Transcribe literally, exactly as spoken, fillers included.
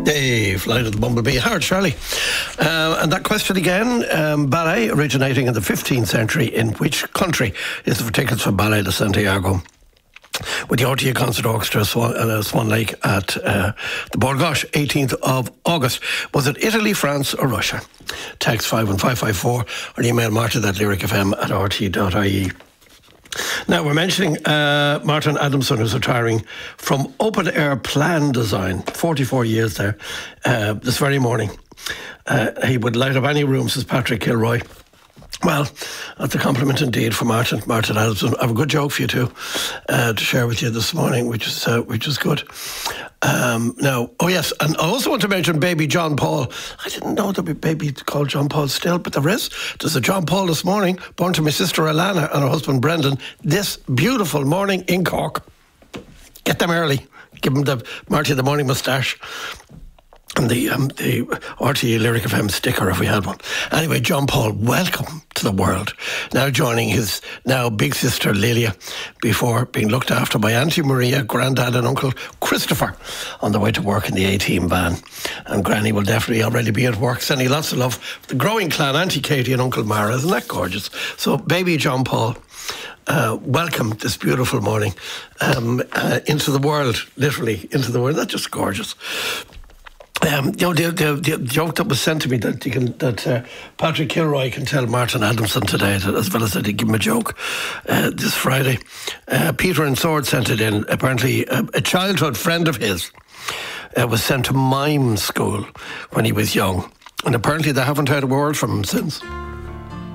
Hey, flight of the bumblebee. Howard Shirley. Uh, and that question again, um, ballet originating in the fifteenth century, in which country? Is for tickets for Ballet de Santiago with the R T A Concert Orchestra, Swan, uh, Swan Lake at uh, the Bord Gáis, eighteenth of August. Was it Italy, France or Russia? Text five one five five four or email martin at lyricfm at r t dot i e. Now, we're mentioning uh, Martin Adamson, who's retiring from open air plan design, forty-four years there, uh, this very morning. Uh, he would light up any room, says Patrick Kilroy. Well, that's a compliment indeed for Martin, Martin Adamson. I have a good joke for you too, uh, to share with you this morning, which is uh, which is good. Um, now, oh yes, and I also want to mention baby John Paul. I didn't know there'd be baby called John Paul still, but there is. There's a John Paul this morning, born to my sister Alana and her husband Brendan, this beautiful morning in Cork. Get them early. Give them the Marty the Morning moustache. And the um, the R T E Lyric F M sticker, if we had one. Anyway, John Paul, welcome to the world. Now joining his now big sister Lilia, before being looked after by Auntie Maria, Grandad and Uncle Christopher on the way to work in the A-Team van. And Granny will definitely already be at work, sending lots of love. The growing clan, Auntie Katie and Uncle Mara, isn't that gorgeous? So, baby John Paul, Uh, welcome this beautiful morning um, uh, into the world, literally into the world. That's just gorgeous. Um, you know, the, the, the joke that was sent to me that you can, that uh, Patrick Kilroy can tell Martin Adamson today, that as well as I did give him a joke uh, this Friday. Uh, Peter and Sword sent it in. Apparently, a, a childhood friend of his uh, was sent to mime school when he was young, and apparently they haven't heard a word from him since.